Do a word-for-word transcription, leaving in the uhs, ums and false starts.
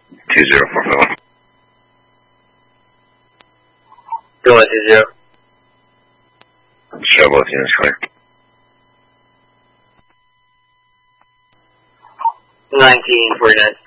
two zero four five one. two one two zero. Show both units clear. nineteen forty-nine.